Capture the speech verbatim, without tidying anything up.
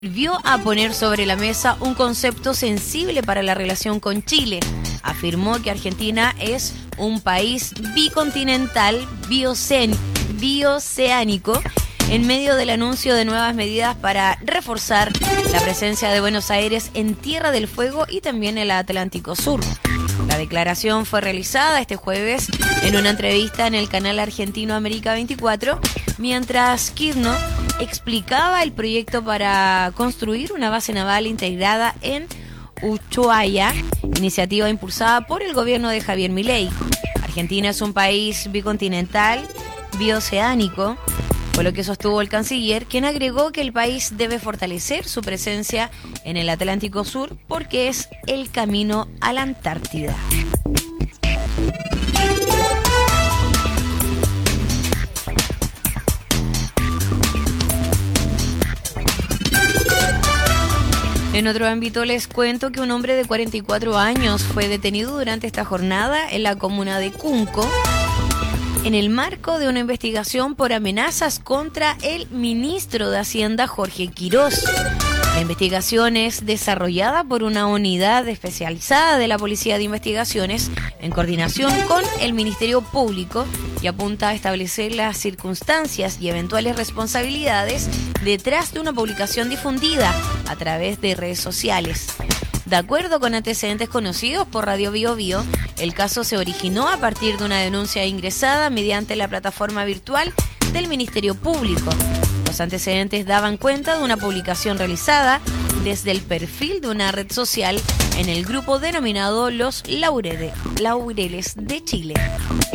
Volvió a poner sobre la mesa un concepto sensible para la relación con Chile. Afirmó que Argentina es un país bicontinental, biocen- bioceánico, en medio del anuncio de nuevas medidas para reforzar la presencia de Buenos Aires en Tierra del Fuego y también el Atlántico Sur. La declaración fue realizada este jueves en una entrevista en el canal argentino América veinticuatro, mientras Kirchner explicaba el proyecto para construir una base naval integrada en Ushuaia, iniciativa impulsada por el gobierno de Javier Milei. Argentina es un país bicontinental, bioceánico, fue lo que sostuvo el canciller, quien agregó que el país debe fortalecer su presencia en el Atlántico Sur porque es el camino a la Antártida. En otro ámbito les cuento que un hombre de cuarenta y cuatro años fue detenido durante esta jornada en la comuna de Cunco en el marco de una investigación por amenazas contra el ministro de Hacienda, Jorge Quirós. La investigación es desarrollada por una unidad especializada de la Policía de Investigaciones en coordinación con el Ministerio Público y apunta a establecer las circunstancias y eventuales responsabilidades detrás de una publicación difundida a través de redes sociales. De acuerdo con antecedentes conocidos por Radio Bio Bio, el caso se originó a partir de una denuncia ingresada mediante la plataforma virtual del Ministerio Público. Los antecedentes daban cuenta de una publicación realizada desde el perfil de una red social en el grupo denominado Los Laureles, Laureles de Chile.